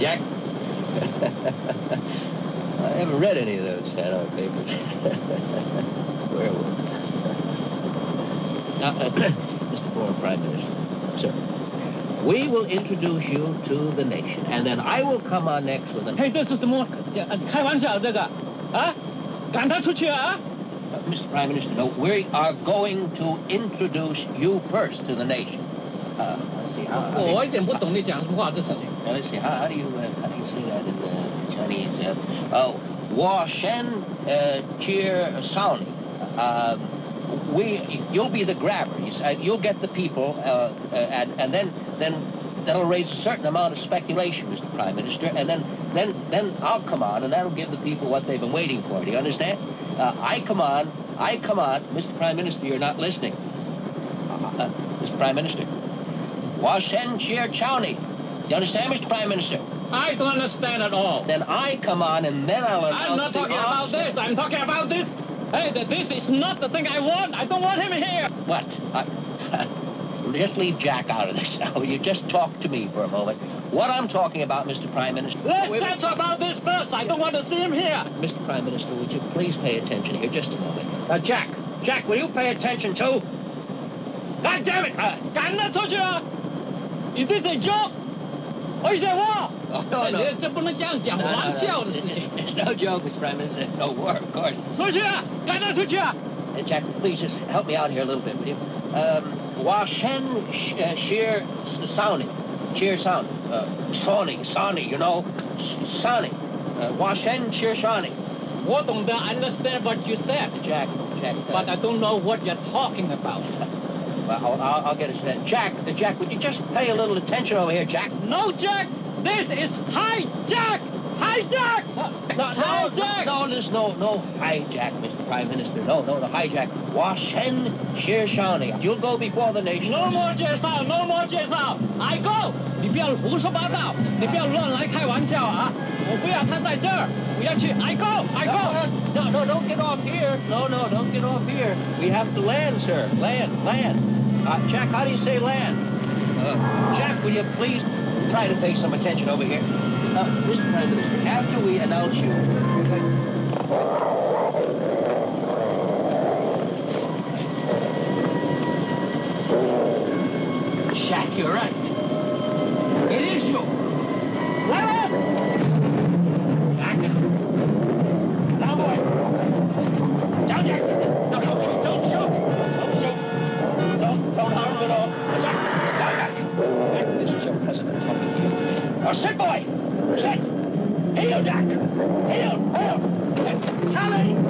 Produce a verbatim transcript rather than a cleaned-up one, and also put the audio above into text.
Jack? I haven't read any of those Hanoi papers. Werewolf. Now, uh, Mister Foreign Prime Minister, sir, we will introduce you to the nation, and then I will come on next with an... Hey, 这是什么？开玩笑这个，啊？赶他出去啊？ Uh, Mister Prime Minister, no, we are going to introduce you first to the nation. Uh, let's see, how... how 我一点不懂你讲什么话，这事情。 Now, let's see, how, how do you uh, how do you say that in the Chinese? Uh, oh, Wa Shen uh, Cheer Sauni. Uh, we, you'll be the grabber. You, uh, you'll get the people, uh, uh, and and then then that'll raise a certain amount of speculation, Mister Prime Minister, and then then then I'll come on, and that'll give the people what they've been waiting for. Do you understand? Uh, I come on, I come on, Mister Prime Minister. You're not listening, uh, uh, Mister Prime Minister. Wa Shen Cheer Chowney. You understand, Mister Prime Minister? I don't understand at all. Then I come on, and then I'll announce I'm not talking about this. I'm talking about this. Hey, this is not the thing I want. I don't want him here. What? I, just leave Jack out of this now. You just talk to me for a moment. What I'm talking about, Mister Prime Minister... Let's talk about this first. I don't want to see him here. Mister Prime Minister, would you please pay attention here just a moment? Uh, Jack. Jack, will you pay attention too? God damn it! Uh, 赶他出去啊! Is this a joke? Or is it war? Oh, no, no. 这不能这样讲玩笑的事情。 It's no joke, Mister Prime Minister. No war, of course. 出去啊！赶他出去啊！ Uh, Jack, please just help me out here a little bit, will you? Um, Wa Shen sh uh, Sheer Sauni. Sheer Sauni. Uh, Sauni, Sauni, you know? Sauni. Uh, Wa Shen Sheer Sauni. 我懂得 understand what you said, Jack, Jack. Uh, but I don't know what you're talking about. Well, I'll, I'll, I'll get it straight. Jack, uh, Jack, would you just pay a little attention over here, Jack? No, Jack! This is hijack! Hijack! No, no, hijack! no, there's no, no hijack, Mister Prime Minister. No, no, the hijack. Wa Shen Sheer Shawnee. You'll go before the nation. No more 介绍 no more 介绍 I go! 你不要胡说八道，你不要乱来开玩笑啊！我不要他在这儿，我要去 I go! I go! No, no, don't get off here. No, no, don't get off here. We have to land, sir. Land, land. Uh, Jack, how do you say land? Uh, Jack, will you please try to pay some attention over here? Uh, Mister Prime Minister, after we announce you... Jack, you're right. It is you. What? Jack. Now, boy. Down, Jack. No, don't shoot. Don't shoot. Don't shoot. Don't, don't harm him at all. Jack. Down, Jack. Jack, this is your president talking to you. Now, sit, boy. Sit. Heel, Jack. Heel. Heel. Charlie.